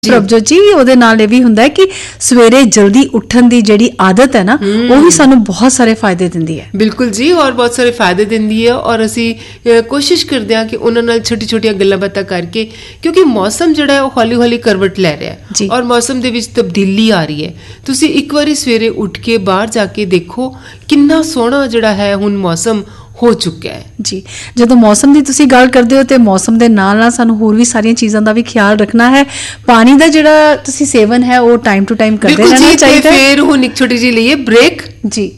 ਪ੍ਰਭਜੋਤ ਜੀ ਉਹਦੇ ਨਾਲ ਇਹ ਵੀ ਹੁੰਦਾ ਹੈ ਕਿ ਸਵੇਰੇ ਜਲਦੀ ਉੱਠਣ ਦੀ ਜਿਹੜੀ ਆਦਤ ਹੈ ਨਾ ਉਹ ਵੀ ਸਾਨੂੰ ਬਹੁਤ ਸਾਰੇ ਫਾਇਦੇ ਦਿੰਦੀ ਹੈ। ਬਿਲਕੁਲ ਜੀ, ਔਰ ਬਹੁਤ ਸਾਰੇ ਫਾਇਦੇ ਦਿੰਦੀ ਹੈ ਔਰ ਅਸੀਂ ਕੋਸ਼ਿਸ਼ ਕਰਦੇ ਹਾਂ ਕਿ ਉਹਨਾਂ ਨਾਲ ਛੋਟੀ-ਛੋਟੀਆਂ ਗੱਲਾਂ ਬਾਤਾਂ ਕਰਕੇ, ਕਿਉਂਕਿ ਮੌਸਮ ਜਿਹੜਾ ਹੈ ਉਹ ਹੌਲੀ-ਹੌਲੀ ਕਰਵਟ ਲੈ ਰਿਹਾ ਹੈ ਔਰ ਮੌਸਮ ਦੇ ਵਿੱਚ ਤਬਦੀਲੀ ਆ ਰਹੀ ਹੈ। ਤੁਸੀਂ ਇੱਕ ਵਾਰੀ ਸਵੇਰੇ ਉੱਠ ਕੇ ਬਾਹਰ ਜਾ ਕੇ ਦੇਖੋ ਕਿੰਨਾ ਸੋਹਣਾ ਜਿਹੜਾ ਹੈ ਹੁਣ ਮੌਸਮ ਹੋ ਚੁੱਕਿਆ ਹੈ ਜੀ। ਜਦੋਂ ਮੌਸਮ ਦੀ ਤੁਸੀਂ ਗੱਲ ਕਰਦੇ ਹੋ ਤੇ ਮੌਸਮ ਦੇ ਨਾਲ ਨਾਲ ਸਾਨੂੰ ਹੋਰ ਵੀ ਸਾਰੀਆਂ ਚੀਜ਼ਾਂ ਦਾ ਵੀ ਖਿਆਲ ਰੱਖਣਾ ਹੈ। ਪਾਣੀ ਦਾ ਜਿਹੜਾ ਤੁਸੀਂ ਸੇਵਨ ਹੈ ਉਹ ਟਾਈਮ ਟੂ ਟਾਈਮ ਕਰਦੇ ਰਹਿਣਾ ਚਾਹੀਦਾ ਹੈ। ਫਿਰ ਹੁਣ ਇੱਕ ਛੋਟੀ ਜਿਹੀ ਲਈਏ ਬ੍ਰੇਕ ਜੀ।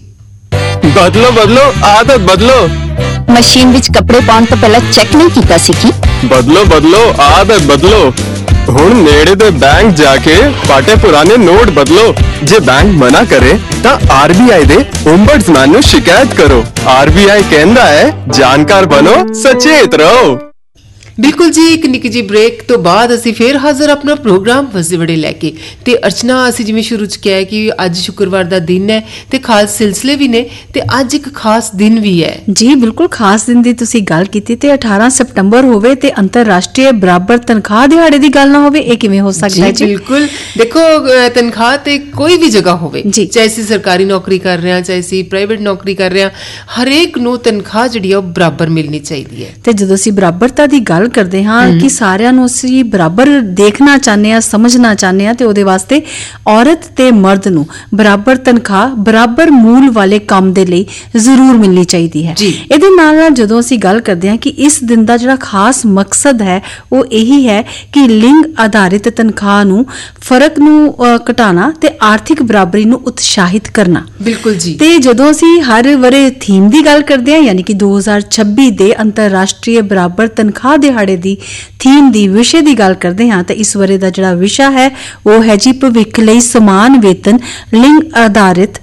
ਬਦਲੋ ਆਦਤ ਬਦਲੋ। ਮਸ਼ੀਨ ਵਿੱਚ ਕੱਪੜੇ ਪਾਉਣ ਤੋਂ ਪਹਿਲਾਂ ਚੈੱਕ ਨਹੀਂ ਕੀਤਾ ਸੀ ਕਿ ਬਦਲੋ ਆਦਤ ਬਦਲੋ। ਹੁਣ ਨੇੜੇ ਦੇ ਬੈਂਕ ਜਾ ਕੇ ਪਾਟੇ ਪੁਰਾਣੇ ਨੋਟ ਬਦਲੋ। ਜੇ ਬੈਂਕ ਮਨਾ ਕਰੇ ਤਾਂ ਆਰਬੀਆਈ ਦੇ ਓਮਬਡਸਮੈਨ ਨੂੰ ਸ਼ਿਕਾਇਤ ਕਰੋ। ਆਰਬੀਆਈ ਕਹਿੰਦਾ ਹੈ ਜਾਣਕਾਰ ਬਣੋ, ਸਚੇਤ ਰਹੋ। ਬਿਲਕੁਲ ਜੀ, ਇੱਕ ਨਿੱਕੀ ਜਿਹੀ ਬ੍ਰੇਕ ਤੋਂ ਬਾਅਦ ਅਸੀਂ ਫੇਰ ਹਾਜ਼ਰ ਆਪਣਾ ਪ੍ਰੋਗਰਾਮ ਵਜ਼ੀਵੜੇ ਲੈ ਕੇ। ਤੇ ਅਰਚਨਾ, ਅਸੀਂ ਜਿਵੇਂ ਸ਼ੁਰੂ ਚ ਕਿਹਾ ਕਿ ਅੱਜ ਸ਼ੁੱਕਰਵਾਰ ਦਾ ਦਿਨ ਹੈ ਤੇ ਖਾਸ ਸਿਲਸਿਲੇ ਵੀ ਨੇ ਤੇ ਅੱਜ ਇੱਕ ਖਾਸ ਦਿਨ ਵੀ ਹੈ ਜੀ। ਬਿਲਕੁਲ ਖਾਸ ਦਿਨ ਦੀ ਤੁਸੀਂ ਗੱਲ ਕੀਤੀ ਤੇ 18 ਸਤੰਬਰ ਹੋਵੇ ਤੇ ਅੰਤਰਰਾਸ਼ਟਰੀ ਬਰਾਬਰ ਤਨਖਾਹ ਦਿਹਾੜੇ ਦੀ ਗੱਲ ਨਾ ਹੋਵੇ, ਇਹ ਕਿਵੇਂ ਹੋ ਸਕਦਾ ਹੈ ਜੀ? ਬਿਲਕੁਲ, ਦੇਖੋ ਤਨਖਾਹ ਤੇ ਕੋਈ ਵੀ ਜਗ੍ਹਾ ਹੋਵੇ, ਚਾਹੇ ਅਸੀਂ ਸਰਕਾਰੀ ਨੌਕਰੀ ਕਰ ਰਹੇ ਹਾਂ ਚਾਹੇ ਅਸੀਂ ਪ੍ਰਾਈਵੇਟ ਨੌਕਰੀ ਕਰ ਰਹੇ ਹਾਂ, ਹਰੇਕ ਨੂੰ ਤਨਖਾਹ ਜਿਹੜੀ ਆ ਉਹ ਬਰਾਬਰ ਮਿਲਣੀ ਚਾਹੀਦੀ ਹੈ। ਤੇ ਜਦੋਂ ਅਸੀਂ ਬਰਾਬਰਤਾ ਦੀ ਗੱਲ ਕਰਦੇ ਹਾਂ ਕਿ ਸਾਰਿਆਂ ਨੂੰ ਅਸੀਂ ਬਰਾਬਰ ਦੇਖਣਾ ਚਾਹੁੰਦੇ ਹਾਂ, ਸਮਝਣਾ ਚਾਹੁੰਦੇ ਹਾਂ, ਤੇ ਉਹਦੇ ਵਾਸਤੇ ਔਰਤ ਤੇ ਮਰਦ ਨੂੰ ਬਰਾਬਰ ਤਨਖਾਹ ਬਰਾਬਰ ਮੂਲ ਵਾਲੇ ਕੰਮ ਦੇ ਲਈ ਜ਼ਰੂਰ ਮਿਲਣੀ ਚਾਹੀਦੀ ਹੈ। ਇਹਦੇ ਨਾਲ ਨਾਲ ਜਦੋਂ ਅਸੀਂ ਗੱਲ ਕਰਦੇ ਹਾਂ ਕਿ ਇਸ ਦਿਨ ਦਾ ਜਿਹੜਾ ਖਾਸ ਮਕਸਦ ਹੈ ਉਹ ਇਹੀ ਹੈ ਕਿ ਲਿੰਗ ਆਧਾਰਿਤ ਤਨਖਾਹ ਨੂੰ ਫਰਕ ਨੂੰ ਘਟਾਉਣਾ ਤੇ ਆਰਥਿਕ ਬਰਾਬਰੀ ਨੂੰ ਉਤਸ਼ਾਹਿਤ ਕਰਨਾ। ਬਿਲਕੁਲ ਜੀ। ਤੇ ਜਦੋਂ ਅਸੀਂ ਹਰ ਵਰੇ ਥੀਮ ਦੀ ਗੱਲ ਕਰਦੇ ਹਾਂ, ਯਾਨੀ ਕਿ 2026 ਦੇ ਅੰਤਰਰਾਸ਼ਟਰੀ ਬਰਾਬਰ ਤਨਖਾਹ ਦਿਹਾੜੇ ਦੀ ਥੀਮ ਦੀ ਵਿਸ਼ੇ ਦੀ ਗੱਲ ਕਰਦੇ ਹਾਂ ਤਾਂ ਇਸ ਵਰੇ ਦਾ ਜਿਹੜਾ ਵਿਸ਼ਾ ਹੈ ਉਹ ਹੈ ਜੀ ਭਵਿੱਖ ਲਈ ਸਮਾਨ ਵੇਤਨ ਲਿੰਗ ਆਧਾਰਿਤ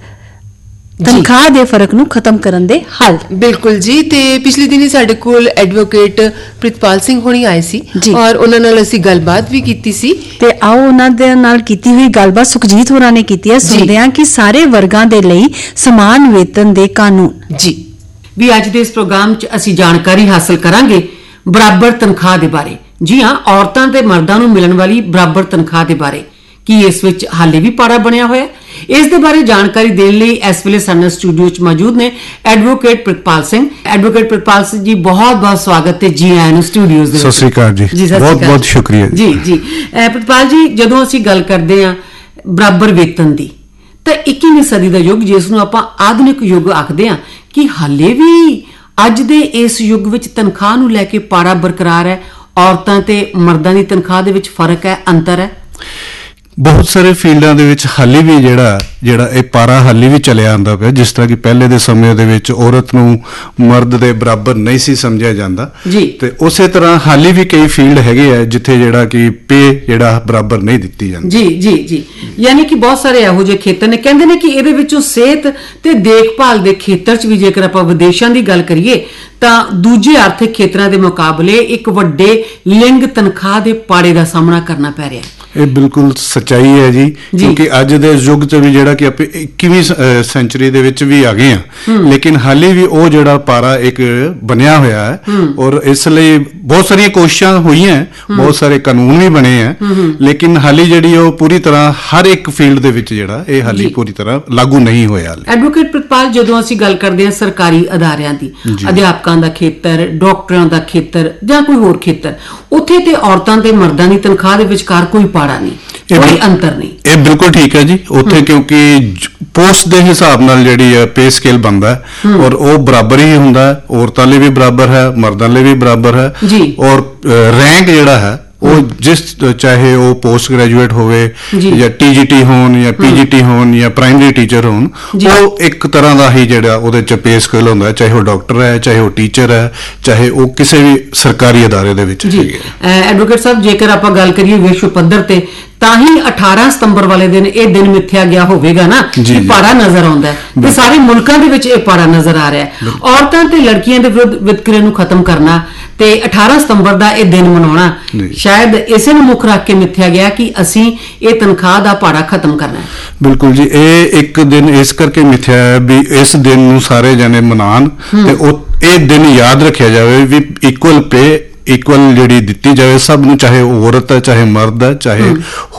ਤਨਖਾਹ ਦੇ ਫਰਕ ਨੂੰ ਖਤਮ ਕਰਨ ਦੇ ਹੱਲ। ਬਿਲਕੁਲ ਜੀ। ਤੇ ਪਿਛਲੇ ਦਿਨੀ ਸਾਡੇ ਕੋਲ ਐਡਵੋਕੇਟ ਪ੍ਰਿਤਪਾਲ ਸਿੰਘ ਹੋਣੀ ਆਏ ਸੀ ਔਰ ਉਹਨਾਂ ਨਾਲ ਅਸੀਂ ਗੱਲਬਾਤ ਵੀ ਕੀਤੀ ਸੀ ਤੇ ਆਓ ਉਹਨਾਂ ਦੇ ਨਾਲ ਕੀਤੀ ਹੋਈ ਗੱਲਬਾਤ ਸੁਖਜੀਤ ਹੋਰਾਂ ਨੇ ਕੀਤੀ ਹੈ। ਸੁਣਦੇ ਹਾਂ ਕਿ ਸਾਰੇ ਵਰਗਾਂ ਦੇ ਲਈ ਸਮਾਨ ਵੇਤਨ ਦੇ ਕਾਨੂੰਨ ਜੀ। ਵੀ ਅੱਜ ਦੇ ਇਸ ਪ੍ਰੋਗਰਾਮ 'ਚ ਅਸੀਂ ਜਾਣਕਾਰੀ ਹਾਸਲ ਕਰਾਂਗੇ ਬਰਾਬਰ ਤਨਖਾਹ ਦੇ ਬਾਰੇ। ਜੀ ਹਾਂ, ਔਰਤਾਂ ਤੇ ਮਰਦਾਂ ਨੂੰ ਮਿਲਣ ਵਾਲੀ ਬਰਾਬਰ ਤਨਖਾਹ ਦੇ ਬਾਰੇ ਕੀ ਇਸ ਵਿੱਚ ਹਾਲੇ ਵੀ ਪਾੜਾ ਬਣਿਆ ਹੋਇਆ। ਇਸ ਦੇ ਬਾਰੇ ਜਾਣਕਾਰੀ ਦੇਣ ਲਈ ਇਸ ਵੇਲੇ ਸਾਡੇ ਸਟੂਡੀਓ 'ਚ ਮੌਜੂਦ ਨੇ ਐਡਵੋਕੇਟ ਪ੍ਰਿਤਪਾਲ ਸਿੰਘ। ਐਡਵੋਕੇਟ ਪ੍ਰਿਤਪਾਲ ਸਿੰਘ ਜੀ, ਬਹੁਤ ਸਵਾਗਤ ਤੇ ਜੀ ਆਇਆਂ ਨੂੰ ਸਟੂਡੀਓਜ਼ ਦੇ ਵਿੱਚ। ਸਤਿ ਸ੍ਰੀ ਅਕਾਲ ਜੀ, ਬਹੁਤ ਸ਼ੁਕਰੀਆ ਜੀ। ਪ੍ਰਿਤਪਾਲ ਜੀ, ਜਦੋਂ ਅਸੀਂ ਗੱਲ ਕਰਦੇ ਹਾਂ ਬਰਾਬਰ ਵੇਤਨ ਦੀ ਤਾਂ 21ਵੀਂ ਸਦੀ ਦਾ ਯੁੱਗ, ਜਿਸ ਨੂੰ ਆਪਾਂ ਆਧੁਨਿਕ ਯੁੱਗ ਆਖਦੇ ਹਾਂ, ਕਿ ਹਾਲੇ ਵੀ ਅੱਜ ਦੇ ਇਸ ਯੁੱਗ ਵਿੱਚ ਤਨਖਾਹ ਨੂੰ ਲੈ ਕੇ ਪਾੜਾ ਬਰਕਰਾਰ ਹੈ? ਔਰਤਾਂ ਤੇ ਮਰਦਾਂ ਦੀ ਤਨਖਾਹ ਦੇ ਵਿੱਚ ਫਰਕ ਹੈ, ਅੰਤਰ ਹੈ? ਬਹੁਤ ਸਾਰੇ ਫੀਲਡਾਂ ਦੇ ਵਿੱਚ ਹਾਲੇ ਵੀ ਜਿਹੜਾ ਇਹ ਪਾਰਾ ਹਾਲੇ ਵੀ ਚੱਲਿਆ ਆਉਂਦਾ ਪਿਆ। ਜਿਸ ਤਰ੍ਹਾਂ ਕਿ ਪਹਿਲੇ ਦੇ ਸਮੇਂ ਦੇ ਵਿੱਚ ਔਰਤ ਨੂੰ ਮਰਦ ਦੇ ਬਰਾਬਰ ਨਹੀਂ ਸੀ ਸਮਝਿਆ ਜਾਂਦਾ ਤੇ ਉਸੇ ਤਰ੍ਹਾਂ ਹਾਲੇ ਵੀ ਕਈ ਫੀਲਡ ਹੈਗੇ ਆ ਜਿੱਥੇ ਜਿਹੜਾ ਕਿ ਪੇ ਜਿਹੜਾ ਬਰਾਬਰ ਨਹੀਂ ਦਿੱਤੀ ਜਾਂਦੀ। ਜੀ। ਯਾਨੀ ਕਿ ਬਹੁਤ ਸਾਰੇ ਇਹੋ ਜਿਹੇ ਖੇਤਰ ਨੇ, ਕਹਿੰਦੇ ਨੇ ਕਿ ਇਹਦੇ ਵਿੱਚੋਂ ਸਿਹਤ ਤੇ ਦੇਖਭਾਲ ਦੇ ਖੇਤਰ 'ਚ ਵੀ ਜੇਕਰ ਆਪਾਂ ਵਿਦੇਸ਼ਾਂ ਦੀ ਗੱਲ ਕਰੀਏ ਤਾਂ ਦੂਜੇ ਆਰਥਿਕ ਖੇਤਰਾਂ ਦੇ ਮੁਕਾਬਲੇ ਇੱਕ ਵੱਡੇ ਲਿੰਗ ਤਨਖਾਹ ਦੇ ਪਾੜੇ ਦਾ ਸਾਹਮਣਾ ਕਰਨਾ ਪੈ ਰਿਹਾ ਹੈ। ਇਹ ਬਿਲਕੁਲ ਸੱਚਾਈ ਹੈ ਜੀ, ਕਿਉਂਕਿ ਅੱਜ ਦੇ ਯੁੱਗ 'ਚ ਵੀ ਜਿਹੜਾ ਕਿ ਆਪਾਂ 21ਵੀਂ ਸੈਂਚੁਰੀ ਦੇ ਵਿੱਚ ਵੀ ਆ ਗਏ ਹਾਂ, ਲੇਕਿਨ ਹਾਲੇ ਵੀ ਉਹ ਜਿਹੜਾ ਪਾਰਾ ਇੱਕ ਬਣਿਆ ਹੋਇਆ ਹੈ ਔਰ ਇਸ ਲਈ ਬਹੁਤ ਸਾਰੀਆਂ ਕੋਸ਼ਿਸ਼ਾਂ ਹੋਈਆਂ, ਬਹੁਤ ਸਾਰੇ ਕਾਨੂੰਨ ਵੀ ਬਣੇ ਆ, ਲੇਕਿਨ ਹਾਲੇ ਜਿਹੜੀ ਉਹ ਪੂਰੀ ਤਰ੍ਹਾਂ ਹਰ ਇੱਕ ਫੀਲਡ ਦੇ ਵਿੱਚ ਜਿਹੜਾ ਇਹ ਹਾਲੇ ਪੂਰੀ ਤਰ੍ਹਾਂ ਲਾਗੂ ਨਹੀਂ ਹੋਇਆ। ਐਡਵੋਕੇਟ ਪ੍ਰਿਤਪਾਲ, ਜਦੋਂ ਅਸੀਂ ਗੱਲ ਕਰਦੇ ਹਾਂ ਸਰਕਾਰੀ ਅਦਾਰਿਆਂ ਦੀ, ਅਧਿਆਪਕਾਂ ਦਾ ਖੇਤਰ, ਡਾਕਟਰਾਂ ਦਾ ਖੇਤਰ ਜਾਂ ਕੋਈ ਹੋਰ ਖੇਤਰ, ਉੱਥੇ ਤੇ ਔਰਤਾਂ ਤੇ ਮਰਦਾਂ ਦੀ ਤਨਖਾਹ ਦੇ ਵਿਚਕਾਰ ਕੋਈ ਪਾੜਾ ਨਹੀਂ, ਕੋਈ ਅੰਤਰ ਨਹੀਂ। ਇਹ ਬਿਲਕੁਲ ਠੀਕ ਹੈ ਜੀ। ਉੱਥੇ ਕਿਉਂਕਿ ਪੋਸਟ ਦੇ ਹਿਸਾਬ ਨਾਲ ਜਿਹੜੀ ਹੈ ਪੇ ਸਕੇਲ ਬਣਦਾ ਔਰ ਉਹ ਬਰਾਬਰ ਹੀ ਹੁੰਦਾ, ਔਰਤਾਂ ਲਈ ਵੀ ਬਰਾਬਰ ਹੈ, ਮਰਦਾਂ ਲਈ ਵੀ ਬਰਾਬਰ ਹੈ। ਔਰ ਰੈਂਕ ਜਿਹੜਾ ਹੈ ਉਹ ਜਿਸ ਚਾਹੇ ਉਹ ਪੋਸਟ ਗ੍ਰੈਜੂਏਟ ਹੋਵੇ ਜਾਂ TGT ਹੋਣ ਜਾਂ PGT ਹੋਣ ਜਾਂ ਪ੍ਰਾਇਮਰੀ ਟੀਚਰ ਹੋਣ, ਉਹ ਇੱਕ ਤਰ੍ਹਾਂ ਦਾ ਹੀ ਜਿਹੜਾ ਉਹਦੇ ਚ ਪੇ ਸਕੇਲ ਹੁੰਦਾ, ਚਾਹੇ ਉਹ ਡਾਕਟਰ ਹੈ, ਚਾਹੇ ਉਹ ਟੀਚਰ ਹੈ, ਚਾਹੇ ਉਹ ਕਿਸੇ ਵੀ ਸਰਕਾਰੀ ਅਦਾਰੇ ਦੇ ਵਿੱਚ ਹੈਗੇ। ਐਡਵੋਕੇਟ ਸਾਹਿਬ, ਜੇਕਰ ਆਪਾਂ ਗੱਲ ਕਰੀਏ ਵਿਸ਼ਵ ਪੱਧਰ ਤੇ ਤਾਂ ਹੀ 18 ਸਤੰਬਰ ਵਾਲੇ ਦਿਨ ਇਹ ਦਿਨ ਮਿੱਥਿਆ ਗਿਆ ਹੋਵੇਗਾ ਨਾ, ਕਿ ਪਾੜਾ ਨਜ਼ਰ ਆਉਂਦਾ ਤੇ ਸਾਰੇ ਮੁਲਕਾਂ ਦੇ ਵਿੱਚ ਇਹ ਪਾੜਾ ਨਜ਼ਰ ਆ ਰਿਹਾ ਹੈ। ਔਰਤਾਂ ਤੇ ਲੜਕੀਆਂ ਦੇ ਵਿਰੁੱਧ ਵਿਤਕਰੇ ਨੂੰ ਖਤਮ ਕਰਨਾ ਤੇ 18 ਸਤੰਬਰ ਦਾ ਇਹ ਦਿਨ ਮਨਾਉਣਾ ਸ਼ਾਇਦ ਇਸੇ ਨੂੰ ਮੁੱਖ ਰੱਖ ਕੇ ਮਿੱਥਿਆ ਗਿਆ ਕਿ ਅਸੀਂ ਇਹ ਤਨਖਾਹ ਦਾ ਪਾੜਾ ਖਤਮ ਕਰਨਾ ਹੈ। ਬਿਲਕੁਲ ਜੀ, ਇਹ ਇੱਕ ਦਿਨ ਇਸ ਕਰਕੇ ਮਿੱਥਿਆ ਹੈ ਵੀ ਇਸ ਦਿਨ ਨੂੰ ਸਾਰੇ ਜਣੇ ਮਨਾਉਣ ਤੇ ਉਹ ਇਹ ਦਿਨ ਯਾਦ ਰੱਖਿਆ ਜਾਵੇ ਵੀ ਇਕੁਅਲ ਪੇ ਇਕੁਅਲ ਜਿਹੜੀ ਦਿੱਤੀ ਜਾਵੇ ਸਭ ਨੂੰ, ਚਾਹੇ ਉਹ ਔਰਤ ਹੈ, ਚਾਹੇ ਮਰਦ ਹੈ, ਚਾਹੇ